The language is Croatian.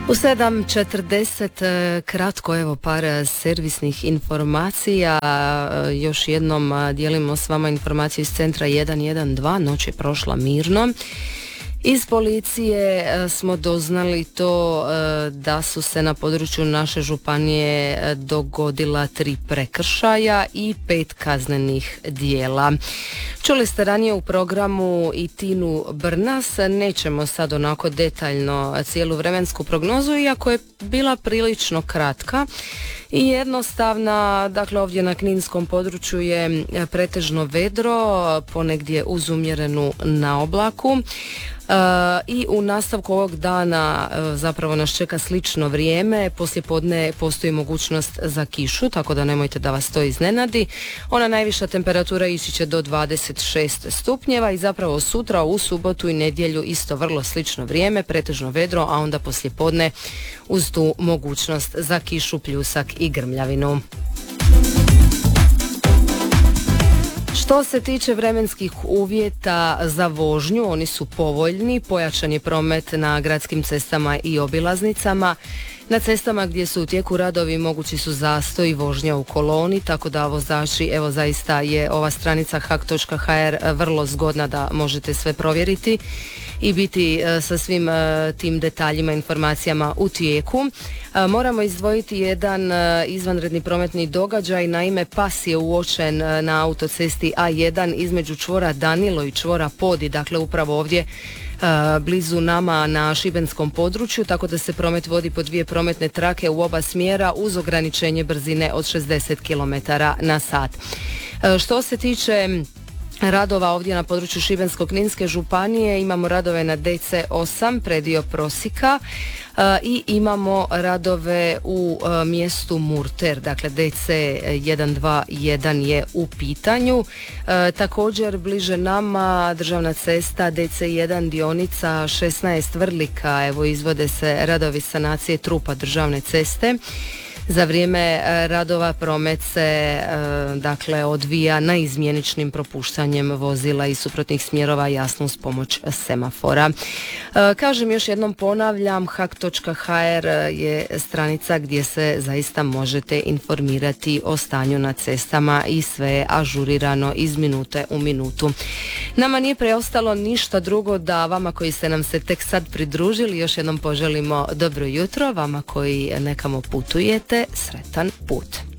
U 7:40 kratko evo par servisnih informacija. Još jednom dijelimo s vama informacije iz centra 112. Noć je prošla mirno. Iz policije smo doznali to da su se na području naše županije dogodila 3 prekršaja i 5 kaznenih dijela. Čuli ste ranije u programu i Tinu Brnas, nećemo sad onako detaljno cijelu vremensku prognozu, iako je bila prilično kratka i jednostavna. Dakle, ovdje na kninskom području je pretežno vedro, ponegdje uz umjerenu naoblaku. I u nastavku ovog dana zapravo nas čeka slično vrijeme. Poslijepodne postoji mogućnost za kišu, tako da nemojte da vas to iznenadi. Ona najviša temperatura ići će do 26 stupnjeva i zapravo sutra u subotu i nedjelju isto vrlo slično vrijeme, pretežno vedro, a onda poslijepodne uz tu mogućnost za kišu, pljusak i grmljavinu. Što se tiče vremenskih uvjeta za vožnju, oni su povoljni, pojačan je promet na gradskim cestama i obilaznicama. Na cestama gdje su u tijeku radovi mogući su zastoj i vožnja u koloni, tako da vozači, evo zaista je ova stranica hak.hr vrlo zgodna da možete sve provjeriti i biti sa svim tim detaljima, informacijama u tijeku. Moramo izdvojiti jedan izvanredni prometni događaj, naime pas je uočen na autocesti A1 između čvora Danilo i čvora Podi, dakle upravo ovdje blizu nama na šibenskom području, tako da se promet vodi po 2 prometne trake u oba smjera uz ograničenje brzine od 60 km/h. Što se tiče radova ovdje na području Šibensko-kninske županije, imamo radove na DC8 predio Prosika i imamo radove u mjestu Murter, dakle DC121 je u pitanju. Također bliže nama državna cesta DC1 dionica 16 Vrlika, evo izvode se radovi sanacije trupa državne ceste. Za vrijeme radova promet se dakle odvija na izmjeničnim propuštanjem vozila i suprotnih smjerova, jasno uz pomoć semafora. Kažem, još jednom ponavljam, hak.hr je stranica gdje se zaista možete informirati o stanju na cestama i sve je ažurirano iz minute u minutu. Nama nije preostalo ništa drugo da vama koji ste nam se tek sad pridružili još jednom poželimo dobro jutro, vama koji nekamo putujete sretan put.